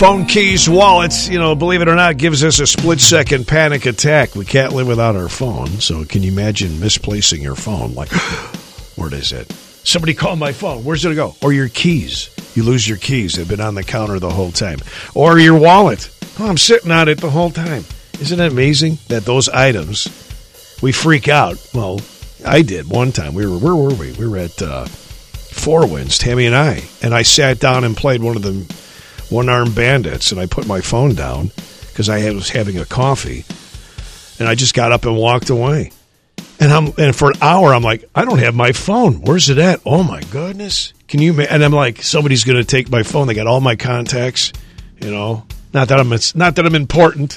Phone, keys, wallets, believe it or not, gives us a split-second panic attack. We can't live without our phone. So can you imagine misplacing your phone? Like, where is it? Somebody called my phone. Where's it go? Or your keys. You lose your keys. They've been on the counter the whole time. Or your wallet. Oh, I'm sitting on it the whole time. Isn't it amazing that those items, we freak out? Well, I did one time. Where were we? We were at Four Winds, Tammy and I sat down and played one of the One-Armed Bandits, and I put my phone down because I was having a coffee, and I just got up and walked away. And for an hour, I'm like, I don't have my phone. Where's it at? Oh, my goodness. Can you? And I'm like, somebody's going to take my phone. They got all my contacts, Not that I'm important.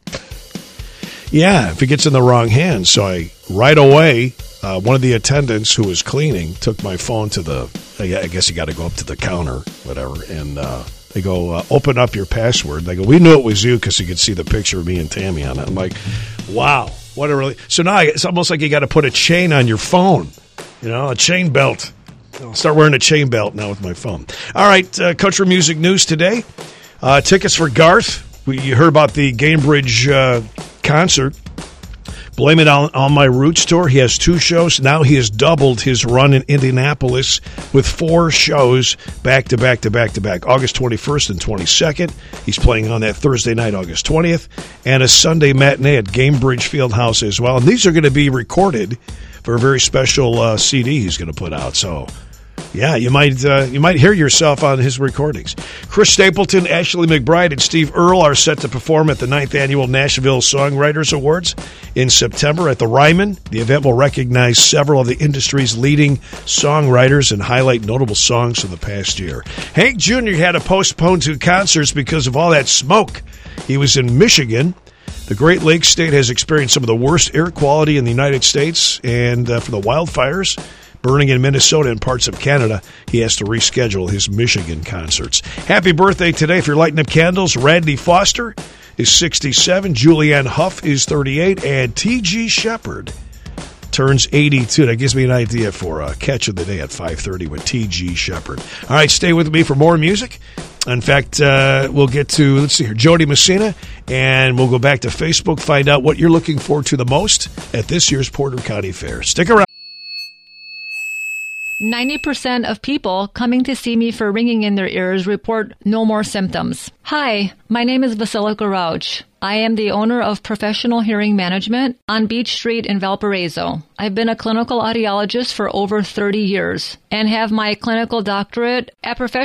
Yeah, if it gets in the wrong hands. So right away, one of the attendants who was cleaning took my phone to I guess you got to go up to the counter, whatever, and they go, open up your password. They go, we knew it was you because you could see the picture of me and Tammy on it. I'm like, wow, what a really... So now it's almost like you got to put a chain on your phone, a chain belt. I'll start wearing a chain belt now with my phone. All right, country music news today. Tickets for Garth. You heard about the Gamebridge concert. Blame It on My Roots tour. He has 2 shows. Now he has doubled his run in Indianapolis with 4 shows back to back to back to back. August 21st and 22nd. He's playing on that Thursday night, August 20th, and a Sunday matinee at Gamebridge Fieldhouse as well. And these are going to be recorded for a very special CD he's going to put out. So, yeah, you might hear yourself on his recordings. Chris Stapleton, Ashley McBride, and Steve Earle are set to perform at the 9th Annual Nashville Songwriters Awards in September at the Ryman. The event will recognize several of the industry's leading songwriters and highlight notable songs from the past year. Hank Jr. had to postpone 2 concerts because of all that smoke. He was in Michigan. The Great Lakes state has experienced some of the worst air quality in the United States, and for the wildfires burning in Minnesota and parts of Canada, he has to reschedule his Michigan concerts. Happy birthday today. If you're lighting up candles, Randy Foster is 67, Julianne Hough is 38, and T.G. Shepherd turns 82. That gives me an idea for a catch of the day at 5:30 with T.G. Shepherd. All right, stay with me for more music. In fact, we'll get to, let's see here, Jody Messina, and we'll go back to Facebook, find out what you're looking forward to the most at this year's Porter County Fair. Stick around. 90% of people coming to see me for ringing in their ears report no more symptoms. Hi, my name is Vasilika Rauch. I am the owner of Professional Hearing Management on Beach Street in Valparaiso. I've been a clinical audiologist for over 30 years and have my clinical doctorate at Professional